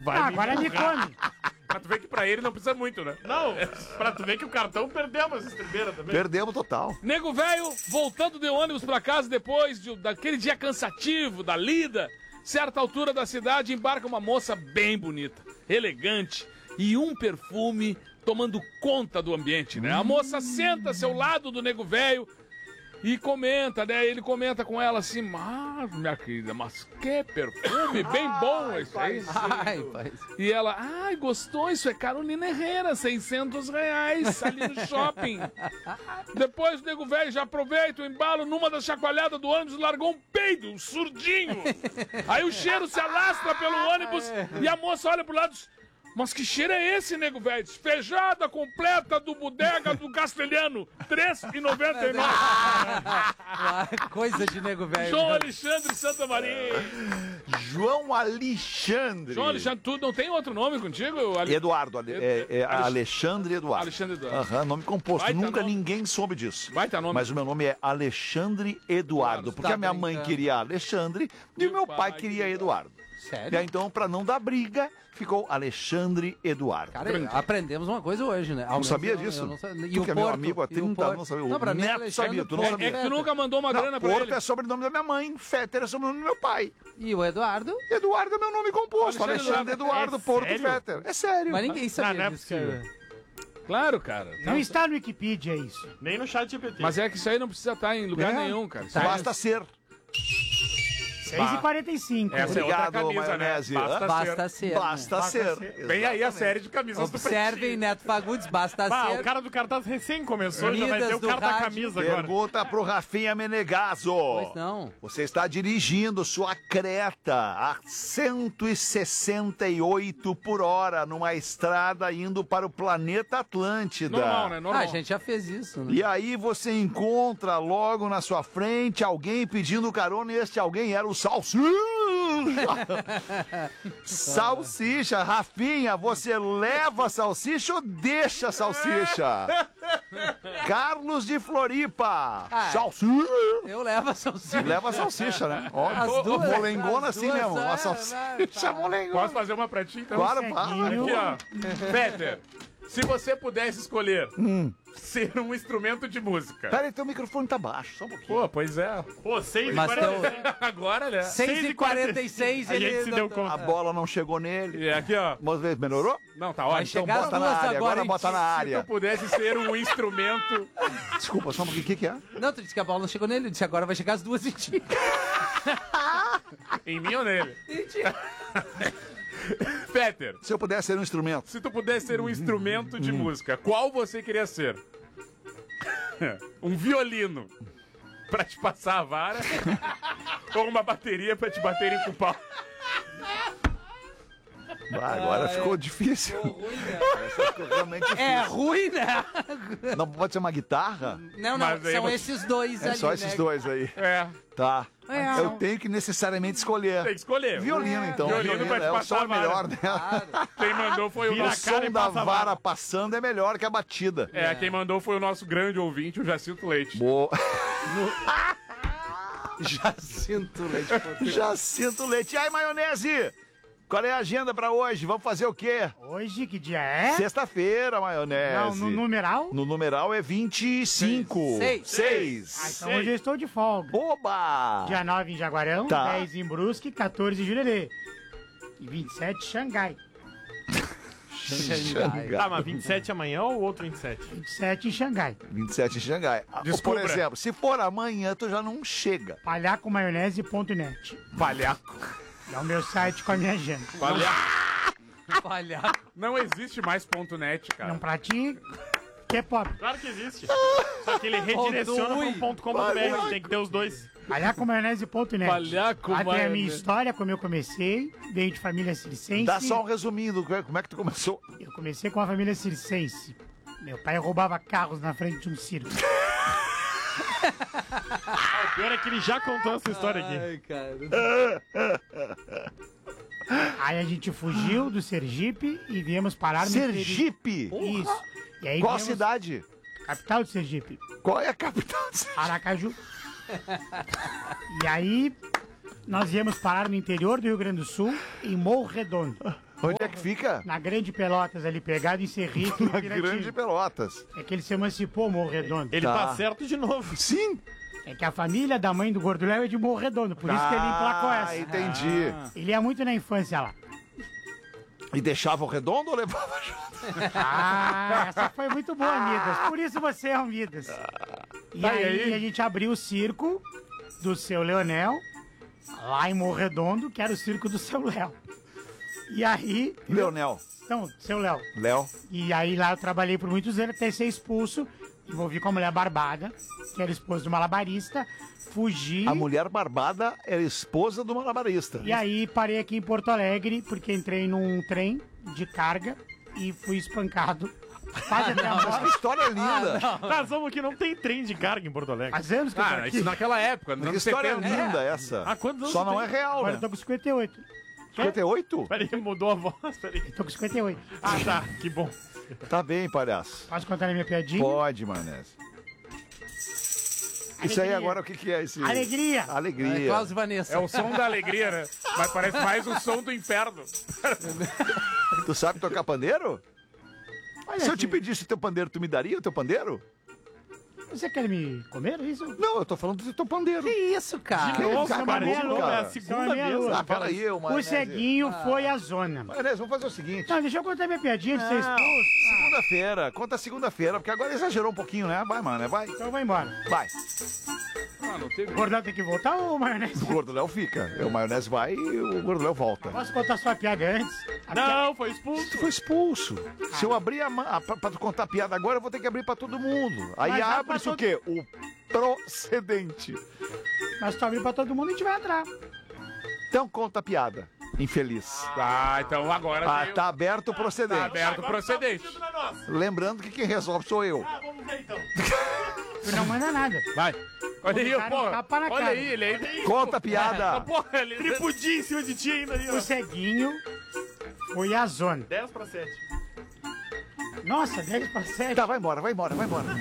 Agora me come. Pra tu ver que pra ele não precisa muito, né? Não, pra tu ver que o cartão perdemos essa estribeira também. Perdemos total. Nego velho, voltando de ônibus pra casa depois daquele dia cansativo, da lida, certa altura da cidade embarca uma moça bem bonita, elegante e um perfume tomando conta do ambiente, né? A moça senta-se ao lado do nego velho e comenta, né? Ele comenta com ela assim, mas, minha querida, mas que perfume bem bom esse aí. Ai, pai. E ela, ai, gostou, isso é Carolina Herrera, R$600 ali no shopping. Depois o nego velho já aproveita o embalo numa das chacoalhadas do ônibus e largou um peido, um surdinho. Aí o cheiro se alastra pelo ônibus e a moça olha pro lado e diz, mas que cheiro é esse, nego velho? Feijoada completa do Bodega do Castelhano, R$3,99. Coisa de nego velho. João Alexandre Santa Maria. João Alexandre. João Alexandre, tu não tem outro nome contigo? Eduardo, Alexandre Eduardo. Alexandre Eduardo. Aham, nome composto. Baita Nunca nome. ninguém soube disso. Baita nome. Mas o meu nome é Alexandre Eduardo. Porque Tá a minha mãe brincando. queria Alexandre e o meu pai queria Eduardo. E Sério? aí, então, pra não dar briga, ficou Alexandre Eduardo. Cara, aprendemos uma coisa hoje, né? Não sabia disso? Eu não sabia. Tu que é meu amigo há 30 anos, não sabia. O pra mim, Neto Alexandre sabia, tu não Porto sabia. É que tu nunca mandou uma grana pra Porto ele. é sobrenome da minha mãe, Fetter é sobrenome do meu pai. E o Eduardo? Eduardo é meu nome composto, Alexandre Alexandre Eduardo É Porto sério? Fetter. É sério. Mas ninguém sabia não é disso, possível. cara. Claro, cara. Não está no Wikipedia isso. Nem no chat GPT. Mas é que isso aí não precisa estar em lugar nenhum, cara. Isso aí- Basta ser. 6h45. Essa é outra Obrigado, camisa, maionese. né? Basta ser. Basta ser. Vem aí a série de camisas do Observem, Pretinho. Neto Fagundes, basta Ah, ser. o cara do cartaz recém começou, já vai Unidas ter o do cara da rádio. camisa agora. Pergunta pro Rafinha Menegaso. Pois não. Você está dirigindo sua Creta a 168 por hora numa estrada indo para o planeta Atlântida. Normal, né? Ah, Normal. a gente já fez isso, né? E aí você encontra logo na sua frente alguém pedindo carona e este alguém era o Salsicha. Salsicha, Rafinha, você leva a salsicha ou deixa a salsicha? Carlos de Floripa. Ah, Salsicha. Eu levo a salsicha. Leva a salsicha, né? As duas, Molengona as assim duas, mesmo. Uma é, salsicha molengona. Posso fazer uma pra ti, então? Claro, Segue. para. Aqui, ó. Peter, se você pudesse escolher ser um instrumento de música. Pera aí, teu microfone tá baixo, só um pouquinho. Pô, pois é. Pô, 6 Mas teu... Agora, né? 6h46 A gente ele... se deu conta. A bola não chegou nele. E aqui, ó. Vamos ver, melhorou? Não, tá Vai ótimo. chegar as Bota na duas área, agora, agora hein? bota na Se área. tu pudesse ser um instrumento. Desculpa, só um pouquinho, o que é? Não, tu disse que a bola não chegou nele. Eu disse agora vai chegar as duas em ti. Em mim ou nele? Peter, Se eu pudesse ser um instrumento. se tu pudesse ser um instrumento de música, qual você queria ser? Um violino pra te passar a vara ou uma bateria pra te baterem com o pau? Agora ficou difícil. Essa ficou realmente difícil. É ruim, né? Não pode ser uma guitarra? Não, Mas aí são você- esses dois É ali, só esses né? dois aí. É, Tá. É. Eu tenho que necessariamente escolher. tem que escolher. Violino, então. Violino vai te é o passar som a vara. melhor, né? Quem mandou foi o O nosso. som da vara passando é melhor que a batida. É, quem mandou foi o nosso grande ouvinte, o Jacinto Leite. Boa. Já sinto leite. Já sinto leite. E aí, maionese? Qual é a agenda pra hoje? Vamos fazer o quê? Hoje, que dia é? Sexta-feira, maionese. Não, no numeral? No numeral é 25. Seis. 6. Ah, então hoje eu estou de folga. Oba! Dia 9 em Jaguarão, Tá. 10 em Brusque, 14 em Jurerê. E 27 em Xangai. Xangai. Tá, mas 27 amanhã ou outro 27? 27 em Xangai. 27 em Xangai. Descubra. Por exemplo, se for amanhã, tu já não chega. palhacomaionese.net. Palhaco. É o meu site com a minha agenda. Palhaço. Não existe mais ponto .net, cara. Não pra ti, que é pobre. Claro que existe. Só que ele redireciona para um ponto .com.br, tem que ter os dois. palhacomaionese.net. Palhaco, Lá tem a minha maionese. história, como eu comecei. Venho de família circense. Dá só um resuminho do como é que tu começou. Eu comecei com a família circense. Meu pai roubava carros na frente de um circo. O pior é que ele já contou essa história aqui. Ai, cara. Aí a gente fugiu do Sergipe e viemos parar no Sergipe? interior. Isso. E aí Qual a viemos- cidade? Capital de Sergipe. Qual é a capital de Sergipe? Aracaju. E aí nós viemos parar no interior do Rio Grande do Sul, em Morro Redondo. Onde é que fica? Na Grande Pelotas ali, pegado em Serrito, no Na Piratini. Grande Pelotas. É que ele se emancipou, Morro Redondo. Ele tá certo de novo. Sim. É que a família da mãe do Gordo Léo é de Morro Redondo, por isso que ele emplacou essa. Entendi. Ele ia muito na infância lá. E deixava o redondo ou levava junto? Essa foi muito boa, Midas. Por isso você é um Midas. E aí a gente abriu o circo do Seu Leonel, lá em Morro Redondo, que era o circo do Seu Léo. E aí... Leonel. Não, Seu Léo. Léo. E aí lá eu trabalhei por muitos anos até ser expulso. Envolvi com a mulher barbada, que era esposa do malabarista. Fugi. A mulher barbada era esposa do malabarista. E aí parei aqui em Porto Alegre, porque entrei num trem de carga e fui espancado. Quase até a Que morte. história linda. Nós vamos que não tem trem de carga em Porto Alegre. Faz anos que eu tô aqui. Isso naquela época, nos Que anos história 70. linda essa. Há quantos anos Só você não tem? é real, Agora eu né? tô com 58. 58? Peraí, mudou a voz, peraí. Tô com 58. Ah, tá, que bom. Tá bem, palhaço. Posso contar a minha piadinha? Pode, maionese. Isso aí agora o que é esse? Alegria. Alegria. Klaus e Vanessa. É o som da alegria, né? Mas parece mais o som do inferno. Tu sabe tocar pandeiro? Olha Se eu aqui. te pedisse o teu pandeiro, tu me daria o teu pandeiro? Você quer me comer, isso? Não, eu tô falando do teu pandeiro. Que isso, cara? De novo, Cara, cara, de maluco, novo. É a cara. segunda Só a minha vez. lua. Ah, peraí, eu, O maionese. ceguinho foi a zona. Maionese, vamos fazer o seguinte. Não, deixa eu contar minha piadinha de ser expulso. Segunda-feira, conta segunda-feira, porque agora exagerou um pouquinho, né? Vai, mano, vai. Então eu vou embora. Vai. Ah, não teve. O Gordão tem que voltar ou maionese? O Gordo Léo fica. O maionese vai e o Gordo Léo volta. Posso contar sua piada antes? A piada- Não, foi expulso. Tu foi expulso. Se eu abrir pra tu contar a piada agora, eu vou ter que abrir pra todo mundo. Aí Mas vai abre-se pra o quê? O procedente. Mas se tu abrir pra todo mundo, a gente vai entrar. Então conta a piada. Infeliz. Ah, então agora Ah, veio- tá aberto o procedente. tá aberto o procedente. Lembrando que quem resolve sou eu. Ah, vamos ver então. Tu não manda nada. Vai. Olha aí, Cara, pô. tapa na Olha cara. aí, ele aí. Conta a piada. Porra, ele... Tripudinho em cima de ti ainda ali, ó. O ceguinho foi a zona. 10 para 7. Nossa, 10 para 7. Tá, vai embora. Vai embora.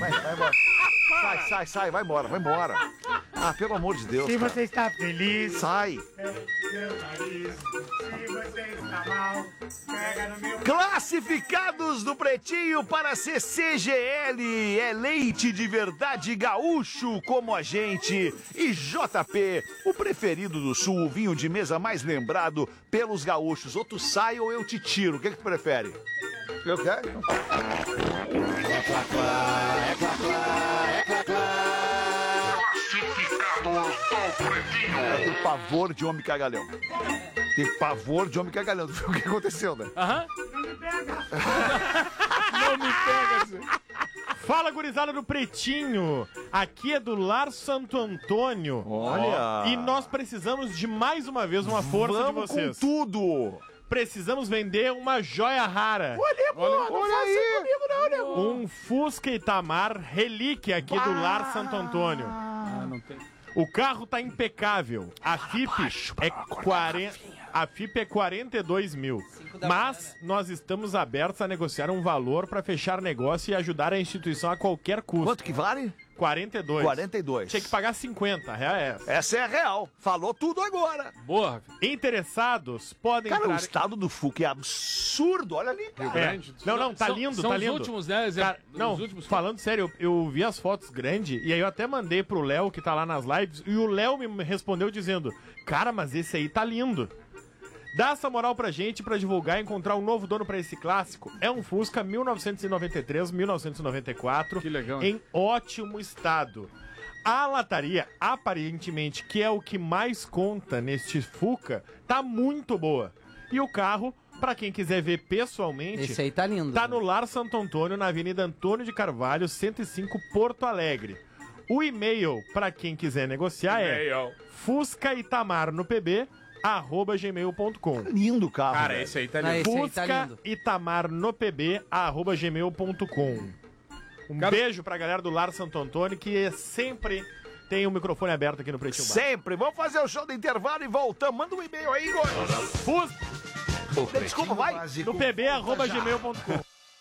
Sai, vai embora. Ah, pelo amor de Deus. Se cara. você está feliz, Sai. pega no meu nariz. Se você está mal, pega no meu... Classificados do Pretinho para CCGL. É leite de verdade gaúcho como a gente. E JP, o preferido do Sul, o vinho de mesa mais lembrado pelos gaúchos. Ou tu sai ou eu te tiro. O que tu prefere? Eu quero. Tem pavor de homem cagalhão. Tem pavor de homem cagalhão. Tu viu o que aconteceu, né? Aham. Não me pega assim. Fala, gurizada do Pretinho. Aqui é do Lar Santo Antônio. Olha. E nós precisamos de mais uma vez uma força Vamos de vocês. com tudo. Precisamos vender uma joia rara. Olha aí. Um Fusca Itamar relíquia aqui do Lar Santo Antônio. O carro tá impecável. A FIP é 42 mil. Mas nós estamos abertos a negociar um valor para fechar negócio e ajudar a instituição a qualquer custo. Quanto que vale? 42. 42. Tinha que pagar 50, real é essa. Essa é real. Falou tudo agora. Boa, Interessados podem Cara, o entrar... estado do FUC é absurdo. Olha ali, cara. É. Não, tá lindo, são tá os lindo. últimos, né? Cara, não, os últimos. falando sério, eu vi as fotos grandes e aí eu até mandei pro Léo, que tá lá nas lives, e o Léo me respondeu dizendo, cara, mas esse aí tá lindo. Dá essa moral pra gente pra divulgar e encontrar um novo dono pra esse clássico. É um Fusca 1993, 1994. Que legal, em ótimo estado. A lataria, aparentemente, que é o que mais conta neste Fuca, tá muito boa. E o carro, pra quem quiser ver pessoalmente, Esse aí tá lindo. tá no Lar Santo Antônio, na Avenida Antônio de Carvalho, 105, Porto Alegre. O e-mail, pra quem quiser negociar, é fuscaitamarnopb@gmail.com. Lindo o carro. Cara, velho. esse aí tá Não, lindo. esse aí tá Fusca lindo. itamarnopb@gmail.com. Beijo pra galera do Lar Santo Antônio, que sempre tem o microfone aberto aqui no Pretinho Bar. Sempre. Vamos fazer o show do intervalo e voltamos. Manda um e-mail aí, Igor. Desculpa, vai. No pb@gmail.com.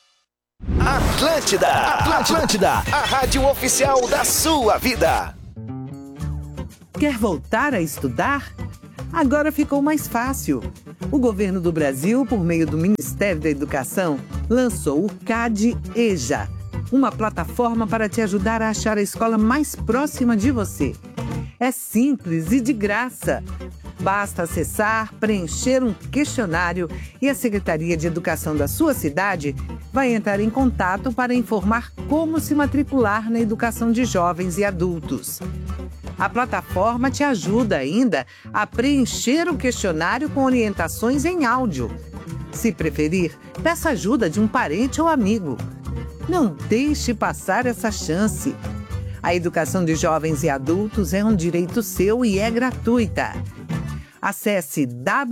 Atlântida, a rádio oficial da sua vida. Quer voltar a estudar? Agora ficou mais fácil. O governo do Brasil, por meio do Ministério da Educação, lançou o CAD-EJA, uma plataforma para te ajudar a achar a escola mais próxima de você. É simples e de graça. Basta acessar, preencher um questionário e a Secretaria de Educação da sua cidade vai entrar em contato para informar como se matricular na educação de jovens e adultos. A plataforma te ajuda ainda a preencher o questionário com orientações em áudio. Se preferir, peça ajuda de um parente ou amigo. Não deixe passar essa chance. A educação de jovens e adultos é um direito seu e é gratuita. Acesse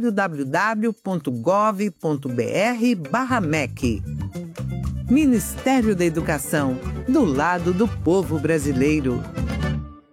www.gov.br/MEC. Ministério da Educação, do lado do povo brasileiro.